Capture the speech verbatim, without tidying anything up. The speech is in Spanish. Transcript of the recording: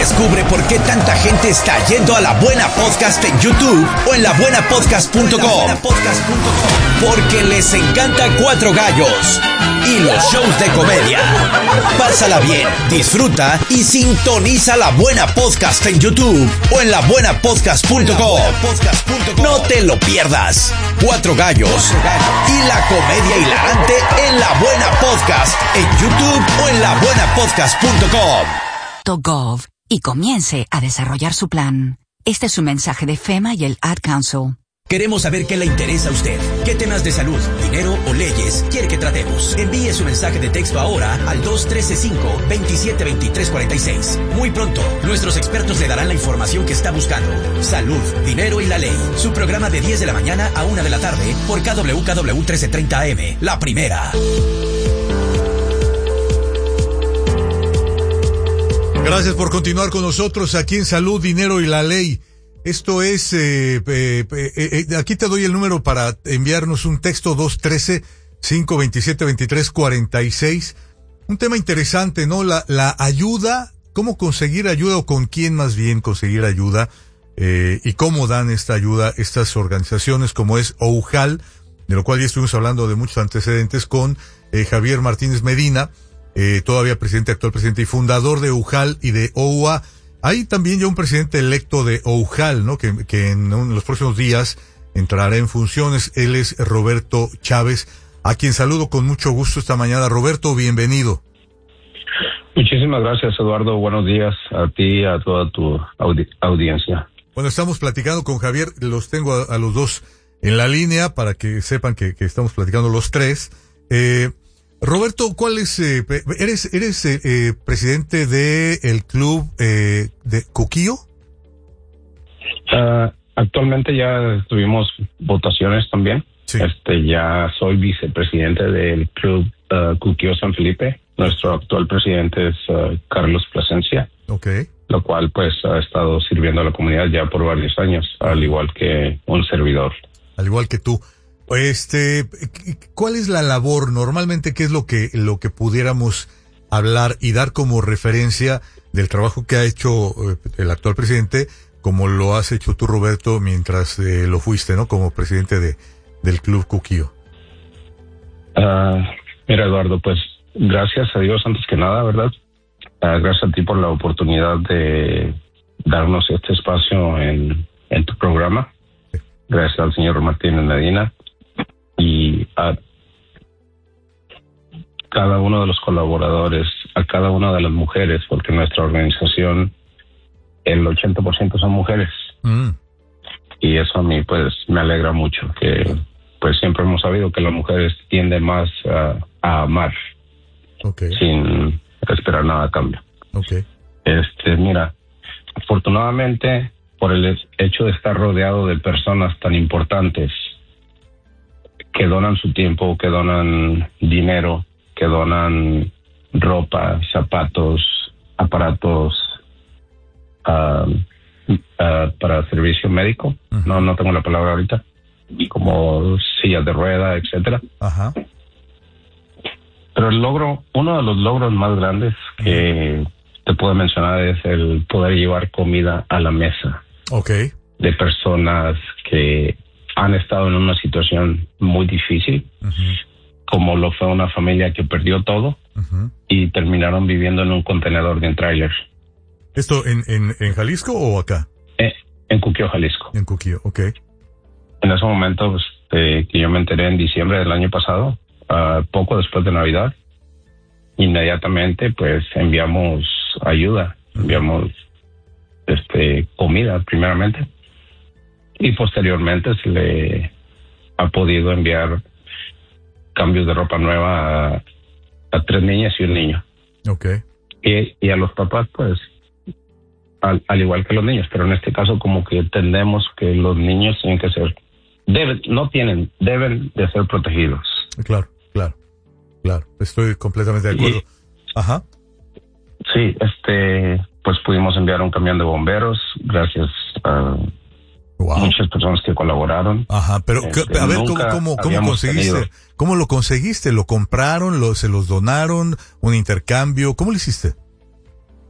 Descubre por qué tanta gente está yendo a La Buena Podcast en YouTube o en la buena podcast punto com. Porque les encanta Cuatro Gallos y los shows de comedia. Pásala bien, disfruta y sintoniza La Buena Podcast en YouTube o en la buena podcast punto com. No te lo pierdas. Cuatro Gallos y la comedia hilarante en La Buena Podcast en YouTube o en la buena podcast punto com. .gov y comience a desarrollar su plan. Este es un mensaje de FEMA y el Ad Council. Queremos saber qué le interesa a usted. ¿Qué temas de salud, dinero o leyes quiere que tratemos? Envíe su mensaje de texto ahora al dos uno tres cinco, dos siete dos tres cuatro seis. Muy pronto, nuestros expertos le darán la información que está buscando. Salud, dinero y la ley. Su programa de diez de la mañana a una de la tarde por K W K W trece treinta A M. La primera. Gracias por continuar con nosotros aquí en Salud, Dinero y la Ley. Esto es, eh, eh, eh, eh, aquí te doy el número para enviarnos un texto, dos uno tres cinco dos siete dos tres cuatro seis. Un tema interesante, ¿no? La, la ayuda, cómo conseguir ayuda o con quién más bien conseguir ayuda, eh, y cómo dan esta ayuda estas organizaciones como es OUJAL, de lo cual ya estuvimos hablando de muchos antecedentes con eh, Javier Martínez Medina, eh, todavía presidente, actual presidente y fundador de OUJAL y de O U A. Hay también ya un presidente electo de OUJAL, ¿no? Que, que en, un, en los próximos días entrará en funciones. Él es Roberto Chávez, a quien saludo con mucho gusto esta mañana. Roberto, bienvenido. Muchísimas gracias, Eduardo. Buenos días a ti y a toda tu audi- audiencia. Bueno, estamos platicando con Javier. Los tengo a, a los dos en la línea para que sepan que, que estamos platicando los tres. Eh, Roberto, ¿cuál es, eh, eres, eres, eh, eh, presidente de el club, eh, de Cuquío? Uh, actualmente ya tuvimos votaciones también. Sí. Este, ya soy vicepresidente del club uh, Cuquío San Felipe. Nuestro actual presidente es uh, Carlos Plasencia. Okay. Lo cual pues ha estado sirviendo a la comunidad ya por varios años, al igual que un servidor. Al igual que tú. Este, ¿cuál es la labor? Normalmente, ¿qué es lo que, lo que pudiéramos hablar y dar como referencia del trabajo que ha hecho el actual presidente, como lo has hecho tú, Roberto, mientras eh, lo fuiste, ¿no? Como presidente de, del Club Cuquío. Uh, mira, Eduardo, pues gracias a Dios antes que nada, ¿verdad? Uh, gracias a ti por la oportunidad de darnos este espacio en, en tu programa. Sí. Gracias al señor Martínez Medina y a cada uno de los colaboradores, a cada una de las mujeres, porque nuestra organización, el ochenta por ciento son mujeres. Mm. Y eso a mí, pues, me alegra mucho, que pues siempre hemos sabido que las mujeres tienden más uh, a amar, okay, sin esperar nada a cambio. Okay. Este, mira, afortunadamente, por el hecho de estar rodeado de personas tan importantes que donan su tiempo, que donan dinero, que donan ropa, zapatos, aparatos uh, uh, para servicio médico. Uh-huh. No, no tengo la palabra ahorita. Como sillas de rueda, etcétera. Ajá. Pero el logro, uno de los logros más grandes que te puedo mencionar es el poder llevar comida a la mesa. Okay. De personas que han estado en una situación muy difícil, uh-huh, como lo fue una familia que perdió todo, uh-huh, y terminaron viviendo en un contenedor de un tráiler. ¿Esto en, en, en Jalisco o acá? Eh, en Cuquío, Jalisco. En Cuquío, okay. En ese momento, pues, eh, que yo me enteré en diciembre del año pasado, uh, poco después de Navidad, inmediatamente, pues, enviamos ayuda, uh-huh, enviamos este comida, primeramente, y posteriormente se le ha podido enviar cambios de ropa nueva a, a tres niñas y un niño. Okay. Y, y a los papás, pues, al, al igual que los niños, pero en este caso como que entendemos que los niños tienen que ser, deben, no tienen, deben de ser protegidos. Claro, claro, claro, estoy completamente de acuerdo. Y, ajá. Sí, este, pues pudimos enviar un camión de bomberos, gracias a wow, muchas personas que colaboraron. Ajá, pero este, a ver, ¿cómo, cómo, cómo conseguiste? Tenido. ¿Cómo lo conseguiste? ¿Lo compraron? Lo, ¿Se los donaron? ¿Un intercambio? ¿Cómo lo hiciste?